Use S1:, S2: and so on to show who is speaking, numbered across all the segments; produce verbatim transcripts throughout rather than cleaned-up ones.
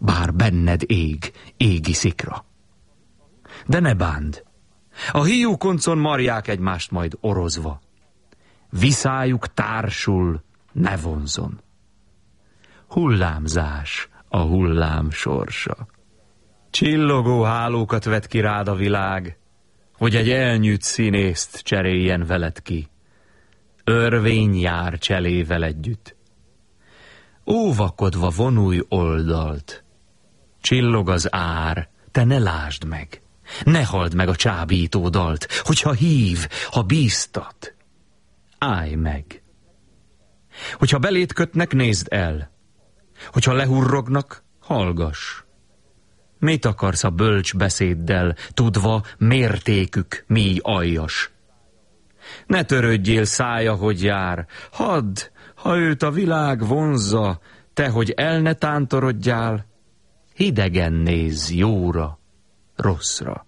S1: bár benned ég, égi szikra. De ne bánd, a hiúkoncon marják egymást majd orozva. Viszályuk társul, ne vonzon. Hullámzás a hullám sorsa. Csillogó hálókat vet ki rád a világ, hogy egy elnyűjt színészt cseréljen veled ki. Örvény jár cselével együtt. Óvakodva vonulj oldalt. Csillog az ár, te ne lásd meg. Ne halld meg a csábító dalt, hogyha hív, ha bíztat. Állj meg. Hogyha belét kötnek, nézd el. Hogyha lehurrognak, hallgass. Mit akarsz a bölcs beszéddel, tudva mértékük míj aljas? Ne törődjél szája, hogy jár, hadd, ha őt a világ vonzza, te, hogy el ne tántorodjál, hidegen nézz jóra, rosszra.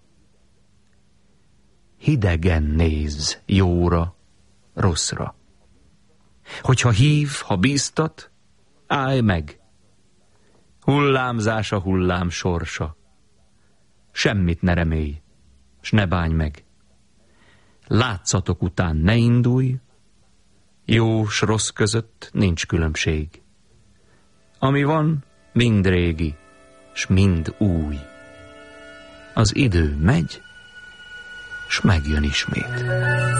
S1: Hidegen nézz jóra, rosszra. Hogyha hív, ha bíztat, állj meg. Hullámzás a hullám sorsa. Semmit ne remélj, s ne bánj meg. Látszatok után ne indulj, jó s rossz között nincs különbség. Ami van, mind régi, s mind új. Az idő megy, s megjön ismét.